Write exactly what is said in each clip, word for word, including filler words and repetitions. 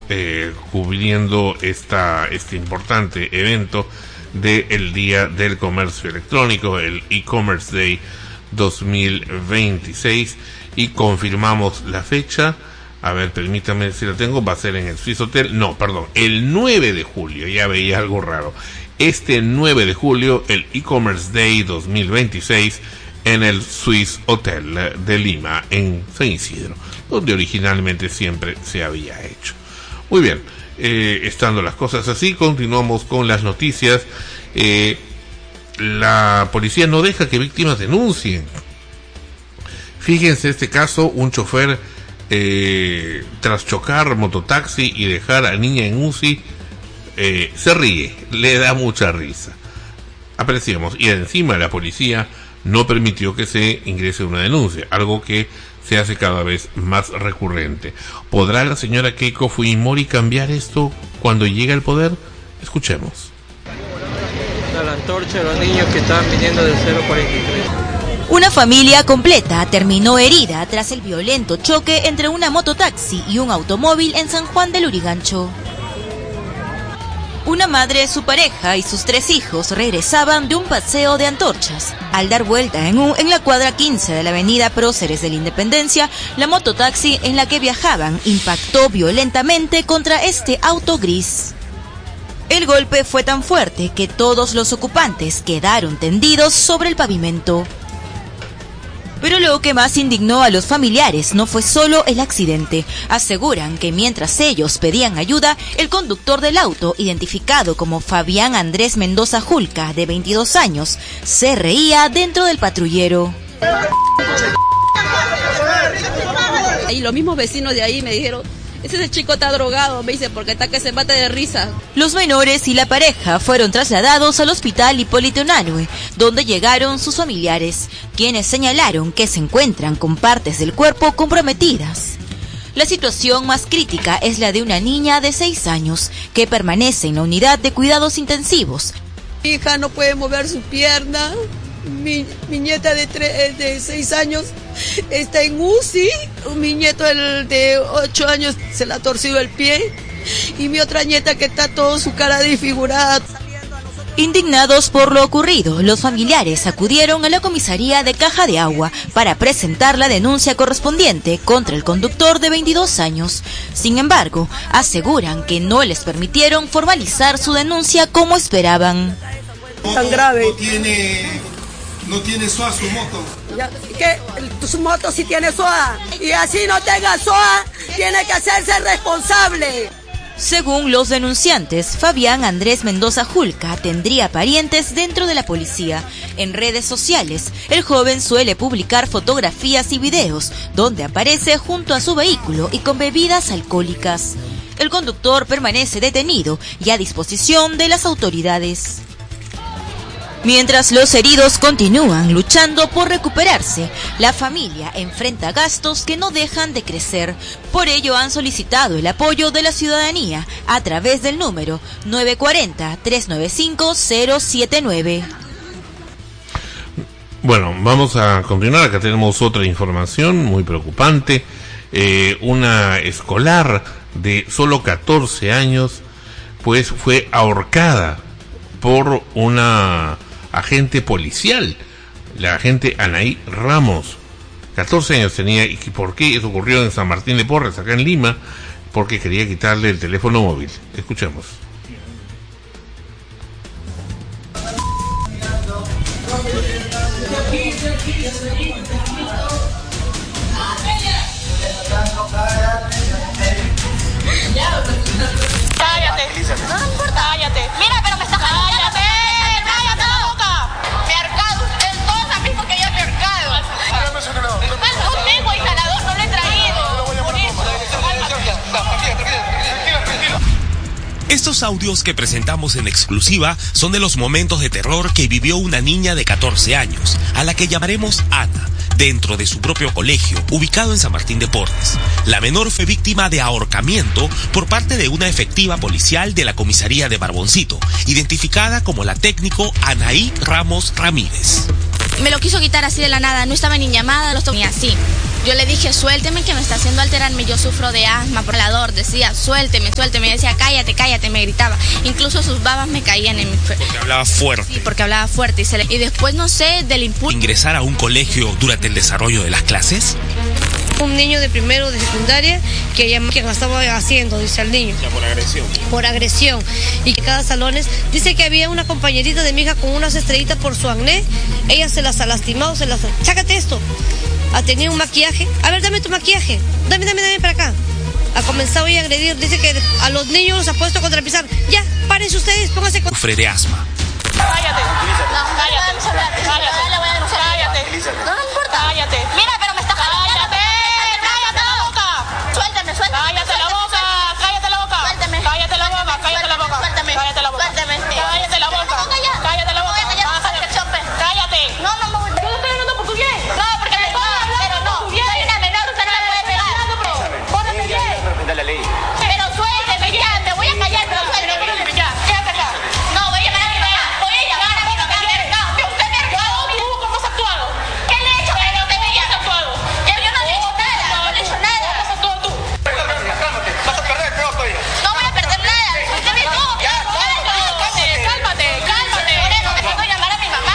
eh, cubriendo esta, este importante evento del Día del Comercio Electrónico, el e-Commerce Day dos mil veintiséis, y confirmamos la fecha. A ver, permítame si la tengo, va a ser en el Swiss Hotel, no, perdón, el nueve de julio, ya veía algo raro. Este nueve de julio, el e-Commerce Day dos mil veintiséis en el Swiss Hotel de Lima, en San Isidro, donde originalmente siempre se había hecho. Muy bien, eh, estando las cosas así, continuamos con las noticias. Eh, la policía no deja que víctimas denuncien. Fíjense este caso, un chofer eh, tras chocar mototaxi y dejar a niña en U C I, eh, se ríe, le da mucha risa. Apreciamos, y encima la policía no permitió que se ingrese una denuncia, algo que se hace cada vez más recurrente. ¿Podrá la señora Keiko Fujimori cambiar esto cuando llegue al poder? Escuchemos. La antorcha de los niños que estaban viniendo del cero cuarenta y tres. Una familia completa terminó herida tras el violento choque entre una mototaxi y un automóvil en San Juan del Lurigancho. Una madre, su pareja y sus tres hijos regresaban de un paseo de antorchas. Al dar vuelta en U en la cuadra quince de la avenida Próceres de la Independencia, la mototaxi en la que viajaban impactó violentamente contra este auto gris. El golpe fue tan fuerte que todos los ocupantes quedaron tendidos sobre el pavimento. Pero lo que más indignó a los familiares no fue solo el accidente. Aseguran que mientras ellos pedían ayuda, el conductor del auto, identificado como Fabián Andrés Mendoza Julca, de veintidós años, se reía dentro del patrullero. Y los mismos vecinos de ahí me dijeron: ese chico está drogado, me dice, porque está que se mata de risa. Los menores y la pareja fueron trasladados al hospital Hipólito Unanue, donde llegaron sus familiares, quienes señalaron que se encuentran con partes del cuerpo comprometidas. La situación más crítica es la de una niña de seis años, que permanece en la unidad de cuidados intensivos. Mi hija no puede mover su pierna. Mi, mi nieta de, tres, de seis años está en U C I, mi nieto el de ocho años se le ha torcido el pie, y mi otra nieta que está toda su cara desfigurada. Indignados por lo ocurrido, los familiares acudieron a la comisaría de Caja de Agua para presentar la denuncia correspondiente contra el conductor de veintidós años. Sin embargo, aseguran que no les permitieron formalizar su denuncia como esperaban. Tan grave. No tiene... ¿No tiene S O A su moto? Ya, ¿qué? Su moto sí tiene S O A. Y así no tenga S O A, tiene que hacerse responsable. Según los denunciantes, Fabián Andrés Mendoza Julca tendría parientes dentro de la policía. En redes sociales, el joven suele publicar fotografías y videos donde aparece junto a su vehículo y con bebidas alcohólicas. El conductor permanece detenido y a disposición de las autoridades. Mientras los heridos continúan luchando por recuperarse, la familia enfrenta gastos que no dejan de crecer. Por ello han solicitado el apoyo de la ciudadanía a través del número nueve cuatro cero, tres nueve cinco, cero siete nueve. Bueno, vamos a continuar. Acá tenemos otra información muy preocupante. Eh, una escolar de solo catorce años pues fue ahorcada por una agente policial, la agente Anaí Ramos. catorce años tenía. ¿Y por qué? Eso ocurrió en San Martín de Porres, acá en Lima, porque quería quitarle el teléfono móvil. Escuchemos. Cállate, no importa, cállate. Mira, pero me está cállate, cállate la boca. Mercado, el cosa mismo que ya mercado. Estás conmigo, instalador, no lo he traído. Por eso. Estos audios que presentamos en exclusiva son de los momentos de terror que vivió una niña de catorce años, a la que llamaremos Ana, dentro de su propio colegio, ubicado en San Martín de Porres. La menor fue víctima de ahorcamiento por parte de una efectiva policial de la comisaría de Barboncito, identificada como la técnico Anaí Ramos Ramírez. Me lo quiso quitar así de la nada, no estaba ni llamada, lo ni así. Yo le dije, suélteme que me está haciendo alterarme, yo sufro de asma, por hablador, decía, suélteme, suélteme, y decía, cállate, cállate, me gritaba. Incluso sus babas me caían en mi... Porque hablaba fuerte. Sí, porque hablaba fuerte. Y, se le... y después, no sé, del impulso... ¿Ingresar a un colegio durante el desarrollo de las clases? Un niño de primero de secundaria que ya que lo estaba haciendo, dice el niño. Ya por agresión. Por agresión. Y que cada salones, dice que había una compañerita de mi hija con unas estrellitas por su acné. Ella se las ha lastimado, se las... Sácate esto. Ha tenido un maquillaje. A ver, dame tu maquillaje. Dame, dame, dame para acá. Ha comenzado a agredir. Dice que a los niños los ha puesto contra el pizarro. Ya, párense ustedes, pónganse con... Sufre de asma. Cállate. No, cállate. Cállate. Le voy a denunciar. Cállate. No, no importa. Cállate. Mira, pero me estás jalando. Cállate la boca. Suéltame, suéltame. Cállate la boca. Cállate la boca. Suéltame. Cállate la boca. Cállate la boca. Suéltame. Cállate la boca. Suéltame. Cállate la boca. Cállate la boca. Cállate. No, no, no. Yo no estoy hablando por tu bien. No, porque me estoy hablando por tu bien. Soy una menor, usted no me puede pegar. Pórtate bien. Dale la ley. Pero suélteme ya. Me voy a callar, pero suélteme. Ya, quédate acá. No, voy a llamar a mi mamá. Voy a llamar a mi mamá. No, usted me ha actuado. ¿Tú cómo has actuado? ¿Qué le he hecho? Pero usted me ha actuado. Yo no le he hecho nada. No le he hecho nada. ¿Cómo has actuado tú? Vas a perder, creo, estoy. No voy a perder nada. Suélteme todo. Ya, cálmate, cálmate, cálmate. Por eso necesito llamar a mi mamá.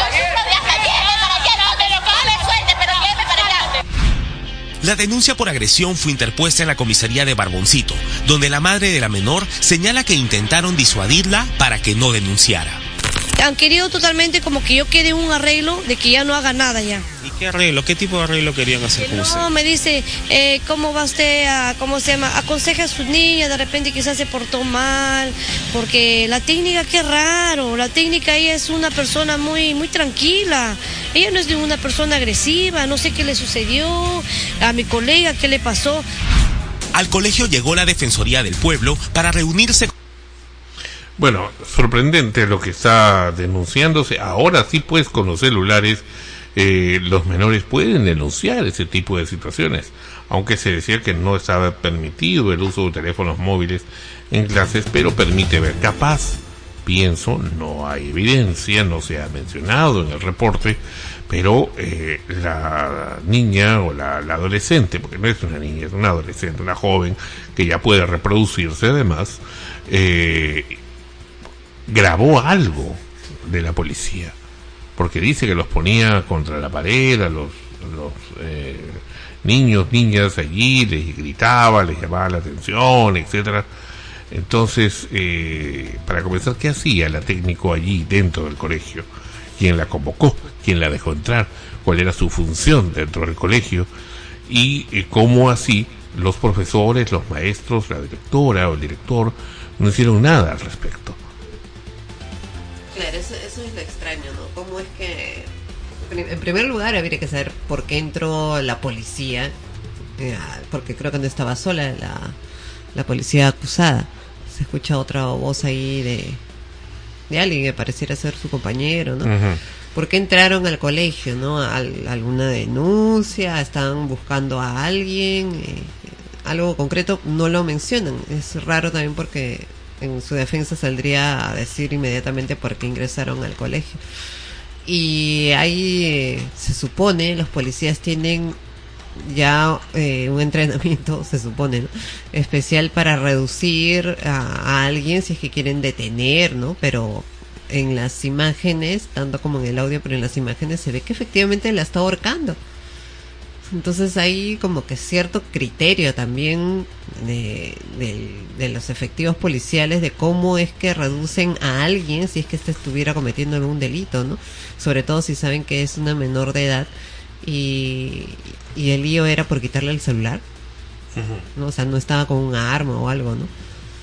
La denuncia por agresión fue interpuesta en la comisaría de Barboncito, donde la madre de la menor señala que intentaron disuadirla para que no denunciara. Han querido totalmente como que yo quede un arreglo de que ya no haga nada ya. ¿Y qué arreglo? ¿Qué tipo de arreglo querían hacer con usted? No, me dice, eh, ¿cómo va usted a, cómo se llama? Aconseja a su niña, de repente quizás se portó mal, porque la técnica, qué raro, la técnica ella es una persona muy, muy tranquila, ella no es de una persona agresiva, no sé qué le sucedió, a mi colega, qué le pasó. Al colegio llegó la Defensoría del Pueblo para reunirse con... Bueno, sorprendente lo que está denunciándose. Ahora sí, pues, con los celulares, eh, los menores pueden denunciar ese tipo de situaciones, aunque se decía que no estaba permitido el uso de teléfonos móviles en clases, pero permite ver. Capaz, pienso, no hay evidencia, no se ha mencionado en el reporte, pero eh, la niña o la, la adolescente, porque no es una niña, es una adolescente, una joven que ya puede reproducirse además, eh, grabó algo de la policía, porque dice que los ponía contra la pared a los, los eh, niños, niñas allí, les gritaba, les llamaba la atención, etcétera. Entonces, eh, para comenzar, ¿qué hacía la técnico allí dentro del colegio? ¿Quién la convocó? ¿Quién la dejó entrar? ¿Cuál era su función dentro del colegio? Y eh, cómo así los profesores, los maestros, la directora o el director no hicieron nada al respecto. Claro, eso, eso es lo extraño, ¿no? ¿Cómo es que, en primer lugar, habría que saber por qué entró la policía? Eh, porque creo que no estaba sola la, la policía acusada. Se escucha otra voz ahí de, de alguien que pareciera ser su compañero, ¿no? Uh-huh. ¿Por qué entraron al colegio, no? ¿Al, alguna denuncia? ¿Estaban buscando a alguien? Eh, algo concreto no lo mencionan. Es raro también porque en su defensa saldría a decir inmediatamente por qué ingresaron al colegio. Y ahí eh, se supone los policías tienen ya eh, un entrenamiento, se supone, ¿no?, especial para reducir a, a alguien si es que quieren detener, ¿no? Pero en las imágenes, tanto como en el audio, pero en las imágenes se ve que efectivamente la está ahorcando. Entonces hay como que cierto criterio también de, de, de los efectivos policiales de cómo es que reducen a alguien si es que éste estuviera cometiendo algún delito, ¿no? Sobre todo si saben que es una menor de edad y, y el lío era por quitarle el celular, uh-huh. ¿no? O sea, no estaba con un arma o algo, ¿no?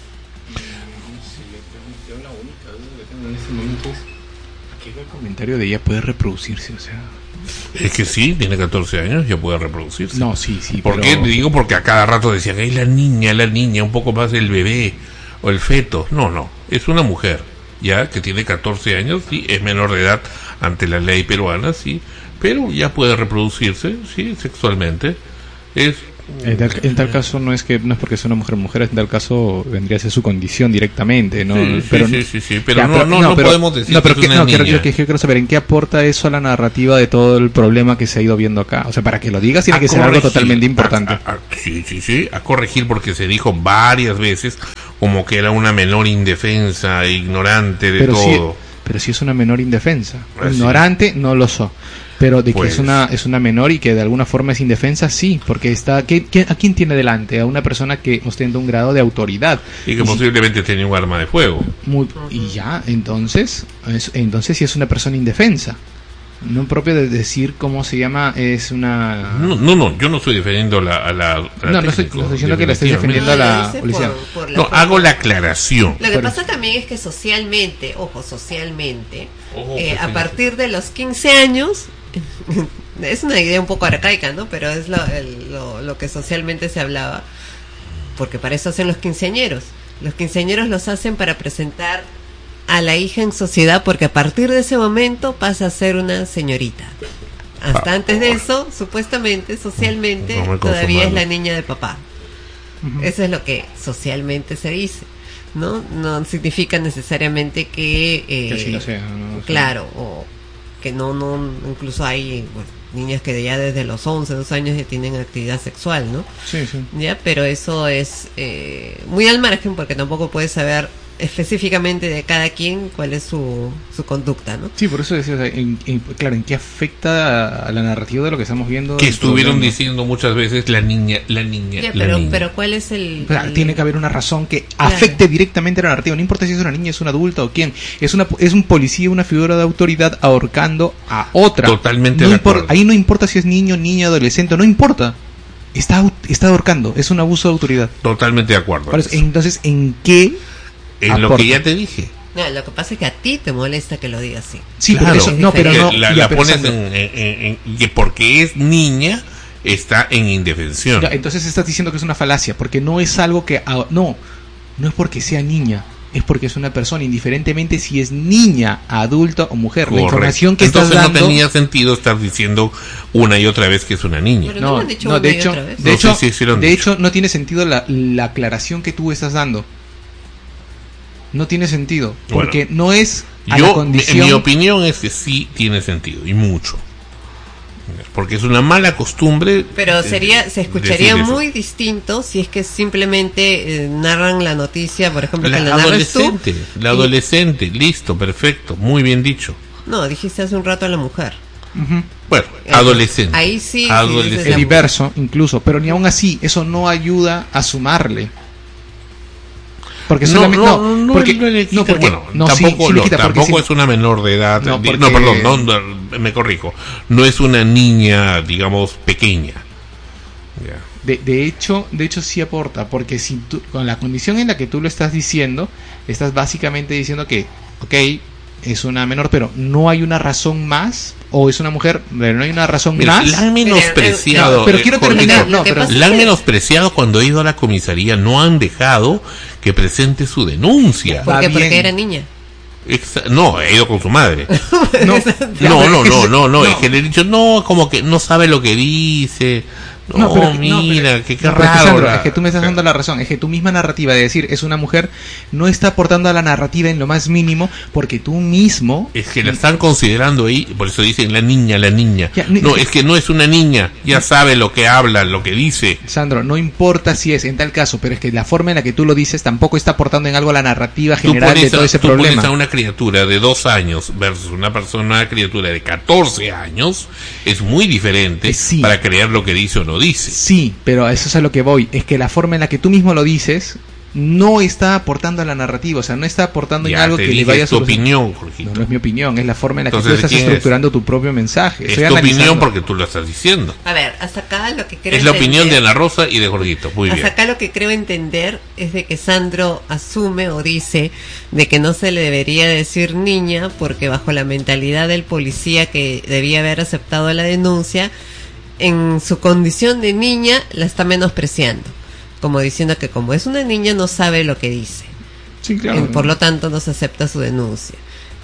Yo la única duda que tengo en este momento es ¿a qué va el comentario de ella puede reproducirse? O sea... Es que sí, tiene catorce años, ya puede reproducirse. No, sí, sí. ¿Por pero... qué? Digo porque a cada rato decían, ¡ay, la niña, la niña! Un poco más el bebé o el feto. No, no, es una mujer, ya que tiene catorce años, sí, es menor de edad ante la ley peruana, sí, pero ya puede reproducirse, sí, sexualmente. Es En tal, en tal caso no es que no es porque sea una mujer mujer, en tal caso vendría a ser su condición directamente, ¿no? Sí, pero, sí, sí, sí, pero ya, no, pero, no, no pero, podemos decir no, pero que es que, una no, quiero, niña. quiero, quiero saber en qué aporta eso a la narrativa de todo el problema que se ha ido viendo acá. O sea, para que lo digas tiene A que ser corregir, algo totalmente importante. A, a, a, sí, sí, sí, a corregir porque se dijo varias veces como que era una menor indefensa, ignorante de pero todo. Si, pero si es una menor indefensa, Así. ignorante no lo soy. Pero de que Pues- es una es una menor y que de alguna forma es indefensa, sí, porque está ¿qué, qué, ¿a quién tiene delante? A una persona que ostenta un grado de autoridad. Y que Y si- posiblemente tenía un arma de fuego. muy- y ya, entonces, es- entonces sí es una persona indefensa. No propio de decir cómo se llama, es una... No, no, no, yo no estoy defendiendo la, a la, a la No, no estoy- técnico, no estoy diciendo que la estés definitivamente. defendiendo a la No, lo dice policía. por- por la No, forma. hago la aclaración. Lo que Pero- pasa también es que socialmente, ojo, socialmente, Ojo, eh, pues, a sí. partir de los quince años, es una idea un poco arcaica, ¿no? Pero es lo, el- lo, lo que socialmente se hablaba, porque para eso hacen los quinceañeros. Los quinceañeros los hacen para presentar a la hija en sociedad, porque a partir de ese momento pasa a ser una señorita. Hasta Ah, antes de eso, supuestamente, socialmente, No me todavía es consumalo. la niña de papá. Eso es lo que socialmente se dice, ¿no? No significa necesariamente que... eh, Que así lo sea, ¿no? O sea, claro, o que no, no, incluso hay bueno, niñas que ya desde los once, dos años ya tienen actividad sexual, ¿no? Sí, sí. Ya, pero eso es eh, muy al margen porque tampoco puedes saber específicamente de cada quien cuál es su, su conducta, ¿no? Sí, por eso decía, o sea, en- en- claro, ¿en qué afecta a, a la narrativa de lo que estamos viendo? Que el estuvieron programa? diciendo muchas veces la niña, la niña, Ya, la pero, niña. pero ¿cuál es el...? O sea, el- tiene que haber una razón que Claro. afecte directamente a la narrativa. No importa si es una niña, es un adulto o quién. Es una es un policía, una figura de autoridad ahorcando a otra. Totalmente No de impor- acuerdo. Ahí no importa si es niño, niña, adolescente, no importa. Está au- está ahorcando, es un abuso de autoridad. Totalmente de acuerdo. Por eso, entonces, ¿en qué? En lo aporta? que ya te dije. No, lo que pasa es que a ti te molesta que lo diga así. Sí, Claro. pero eso, no, pero Que no. la, ya, la pero pones Sandro, en, en- en- en- que porque es niña está en indefensión. ya, entonces estás diciendo que es una falacia, porque no es algo que ah, no, no es porque sea niña, es porque es una persona, indiferentemente si es niña, adulta o mujer. Correcto. La información que Entonces estás no dando tenía sentido estar diciendo una y otra vez que es una niña. Pero no lo han dicho no, una de y hecho, otra vez. de No, hecho, sí, sí, sí lo han de dicho. hecho no tiene sentido la, la aclaración que tú estás dando. No tiene sentido, porque Bueno, no es a Yo, la mi, condición. mi opinión es que sí tiene sentido, y mucho. Porque es una mala costumbre. Pero de- sería, se escucharía decir eso. muy distinto si es que simplemente eh, narran la noticia, por ejemplo, que La la narres tú. adolescente, la y- adolescente, listo, perfecto, muy bien dicho. No, dijiste hace un rato a la mujer. Ujú. Bueno, Eh, adolescente. ahí sí, sí Adolescente. dices El la- diverso, incluso, pero ni aún así, eso no ayuda a sumarle. Porque No, solamente. no, No, no, porque, no le quita- no, porque- bueno, no, sí, tampoco, sí le lo- quita, porque tampoco sí- es una menor de edad. No, No, porque- no perdón, no, no, me corrijo. No es una niña, digamos, pequeña. Ya. De, de hecho, de hecho sí aporta, porque si tú, con la condición en la que tú lo estás diciendo, estás básicamente diciendo que, ok, es una menor, pero no hay una razón más, o es una mujer, pero no hay una razón Mira, más. la han menospreciado. No, pero eh, quiero Jorgito, terminar, no, Lo que pero pasa- La han menospreciado cuando ha ido a la comisaría. No han dejado que presente su denuncia. ¿Por Va qué? bien. Porque era niña. Exa- No, ha ido con su madre. no, ya, No, pero no, es que no, se- no, no, es que le he dicho, no, como que no sabe lo que dice. No, No, pero- no, mira, pero- que qué no, pero es que, raro. Sandro, la- es que tú me estás dando la razón, es que tu misma narrativa de decir es una mujer no está aportando a la narrativa en lo más mínimo, porque tú mismo. Es que la están considerando ahí, por eso dicen la niña, la niña. Ya, ni- No, es que no es una niña, ya sabe lo que habla, lo que dice. Sandro, no importa si es en tal caso, pero es que la forma en la que tú lo dices tampoco está aportando en algo a la narrativa Tú general de pones, todo a, ese tú problema. pones a una criatura de dos años versus una persona, una criatura de catorce años, es muy diferente Eh, sí. para creer lo que dice o no dice. Sí, pero a eso es a lo que voy. Es que la forma en la que tú mismo lo dices no está aportando a la narrativa, o sea, no está aportando en Ya algo te que le dije, vaya a es tu solucionar. opinión, No, Jorgito. no es mi opinión, es la forma en la que Entonces, tú estás ¿quién es? estructurando tu propio mensaje. Es Estoy tu analizando. opinión porque tú lo estás diciendo. A ver, hasta acá lo que creo Es la opinión de entender- Ana Rosa y de Jorgito. Muy Hasta bien. acá lo que creo entender es de que Sandro asume o dice de que no se le debería decir niña porque bajo la mentalidad del policía que debía haber aceptado la denuncia, en su condición de niña la está menospreciando, como diciendo que como es una niña no sabe lo que dice. Sí, claro. Eh, Por lo tanto no se acepta su denuncia.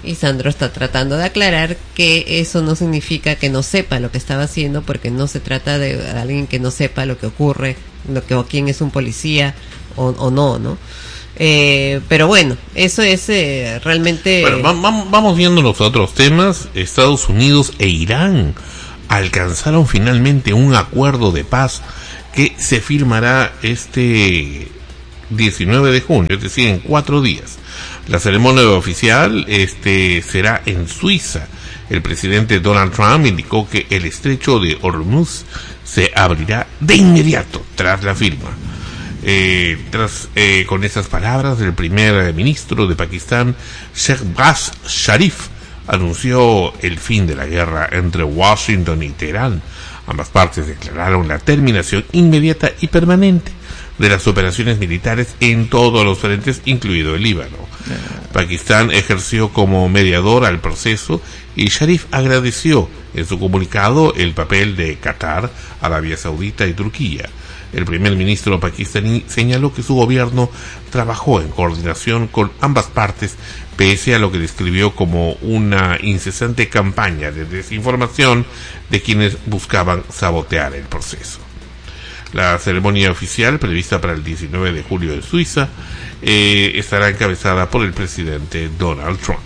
Y Sandro está tratando de aclarar que eso no significa que no sepa lo que estaba haciendo, porque no se trata de alguien que no sepa lo que ocurre, lo que o quién es un policía o, o no, ¿no? Eh, pero bueno, eso es eh, realmente... Bueno, va, va, vamos viendo los otros temas. Estados Unidos e Irán alcanzaron finalmente un acuerdo de paz que se firmará este diecinueve de junio, es decir, en cuatro días. La ceremonia oficial este, será en Suiza. El presidente Donald Trump indicó que el estrecho de Hormuz se abrirá de inmediato tras la firma. Eh, tras eh, con esas palabras, el primer ministro de Pakistán, Shehbaz Sharif, anunció el fin de la guerra entre Washington y Teherán. Ambas partes declararon la terminación inmediata y permanente de las operaciones militares en todos los frentes, incluido el Líbano. Pakistán ejerció como mediador al proceso y Sharif agradeció en su comunicado el papel de Qatar, Arabia Saudita y Turquía. El primer ministro pakistaní señaló que su gobierno trabajó en coordinación con ambas partes, pese a lo que describió como una incesante campaña de desinformación de quienes buscaban sabotear el proceso. La ceremonia oficial, prevista para el diecinueve de julio en Suiza, eh, estará encabezada por el presidente Donald Trump.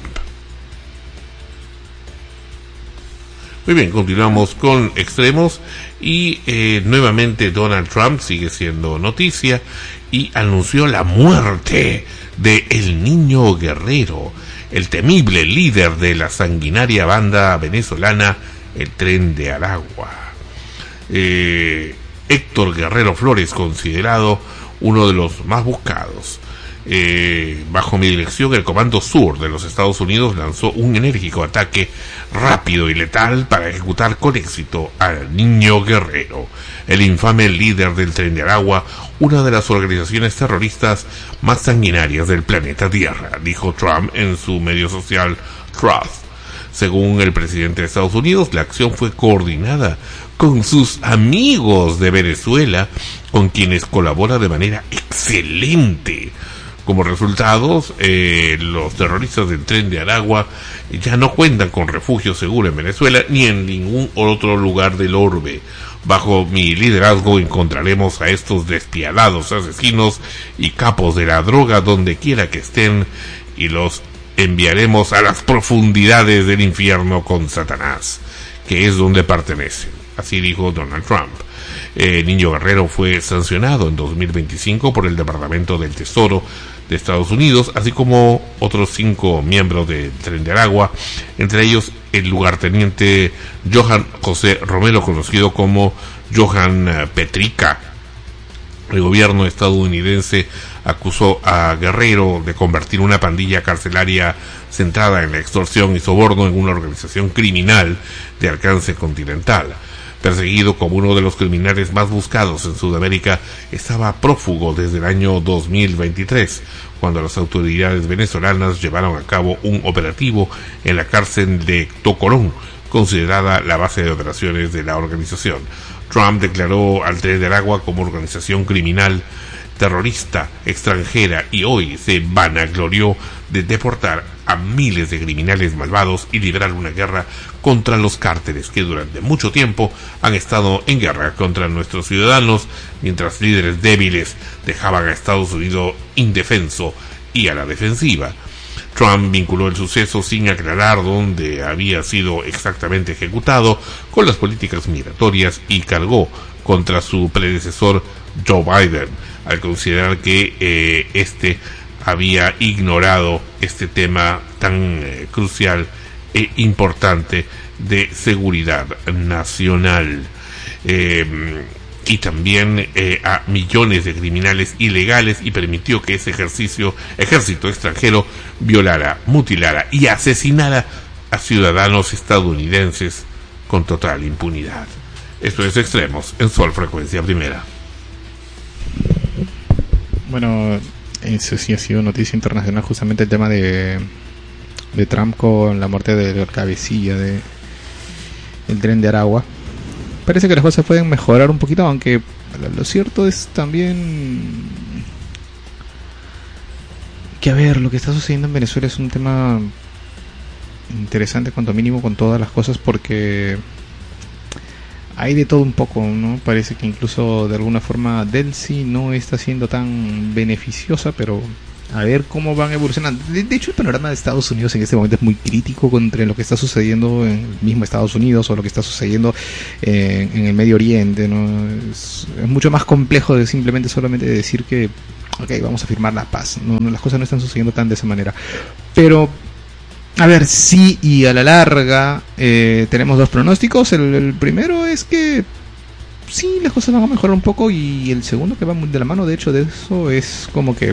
Muy bien, continuamos con extremos y eh, nuevamente Donald Trump sigue siendo noticia y anunció la muerte de El Niño Guerrero, el temible líder de la sanguinaria banda venezolana El Tren de Aragua. Eh, Héctor Guerrero Flores, considerado uno de los más buscados. Eh, bajo mi dirección, el Comando Sur de los Estados Unidos lanzó un enérgico ataque rápido y letal para ejecutar con éxito al Niño Guerrero, el infame líder del Tren de Aragua, una de las organizaciones terroristas más sanguinarias del planeta Tierra, dijo Trump en su medio social Truth. Según el presidente de Estados Unidos, la acción fue coordinada con sus amigos de Venezuela, con quienes colabora de manera excelente. Como resultados, eh, los terroristas del Tren de Aragua ya no cuentan con refugio seguro en Venezuela ni en ningún otro lugar del orbe. Bajo mi liderazgo encontraremos a estos despiadados asesinos y capos de la droga donde quiera que estén y los enviaremos a las profundidades del infierno con Satanás, que es donde pertenecen. Así dijo Donald Trump. El Niño Guerrero fue sancionado en dos mil veinticinco por el Departamento del Tesoro de Estados Unidos, así como otros cinco miembros del Tren de Aragua, entre ellos el lugarteniente Johan José Romero, conocido como Johan Petrica. El gobierno estadounidense acusó a Guerrero de convertir una pandilla carcelaria centrada en la extorsión y soborno en una organización criminal de alcance continental. Perseguido como uno de los criminales más buscados en Sudamérica, estaba prófugo desde el año dos mil veintitrés, cuando las autoridades venezolanas llevaron a cabo un operativo en la cárcel de Tocorón, considerada la base de operaciones de la organización. Trump declaró al Tren de Aragua como organización criminal terrorista extranjera y hoy se vanaglorió de deportar a miles de criminales malvados y librar una guerra contra los cárteles que durante mucho tiempo han estado en guerra contra nuestros ciudadanos, mientras líderes débiles dejaban a Estados Unidos indefenso y a la defensiva. Trump vinculó el suceso sin aclarar dónde había sido exactamente ejecutado con las políticas migratorias y cargó contra su predecesor Joe Biden, al considerar que eh, este había ignorado este tema tan eh, crucial e importante de seguridad nacional. Eh, y también eh, a millones de criminales ilegales, y permitió que ese ejercicio, ejército extranjero violara, mutilara y asesinara a ciudadanos estadounidenses con total impunidad. Esto es Extremos en Sol Frecuencia Primera. Bueno, eso sí ha sido noticia internacional, justamente el tema de, de Trump con la muerte de la cabecilla de el Tren de Aragua. Parece que las cosas pueden mejorar un poquito, aunque lo cierto es también que, a ver, lo que está sucediendo en Venezuela es un tema interesante cuanto mínimo con todas las cosas, porque hay de todo un poco, ¿no? Parece que incluso de alguna forma Delcy no está siendo tan beneficiosa, pero a ver cómo van evolucionando. De, de hecho, el panorama de Estados Unidos en este momento es muy crítico entre lo que está sucediendo en el mismo Estados Unidos o lo que está sucediendo en, en el Medio Oriente, ¿no? Es, es mucho más complejo de simplemente solamente decir que, ok, vamos a firmar la paz. No, no, las cosas no están sucediendo tan de esa manera. Pero, a ver, sí, y a la larga eh, tenemos dos pronósticos. El, el primero es que sí, las cosas van a mejorar un poco, y el segundo, que va muy de la mano de hecho de eso, es como que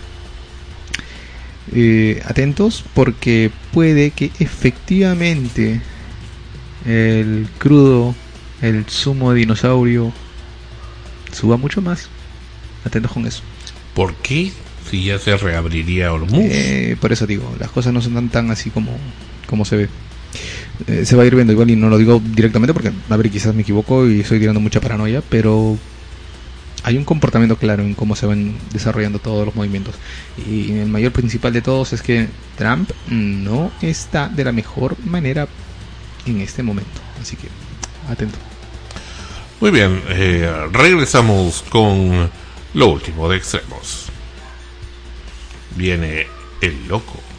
Eh, atentos, porque puede que efectivamente el crudo, el zumo de dinosaurio suba mucho más. Atentos con eso. ¿Por qué? Si ya se reabriría Hormuz. Eh, por eso digo, las cosas no son tan, tan así como, como se ve. Eh, se va a ir viendo igual, y no lo digo directamente porque, a ver, quizás me equivoco y estoy tirando mucha paranoia, pero hay un comportamiento claro en cómo se van desarrollando todos los movimientos. Y el mayor principal de todos es que Trump no está de la mejor manera en este momento. Así que, atento. Muy bien, eh, regresamos con lo último de Extremos. Viene el loco.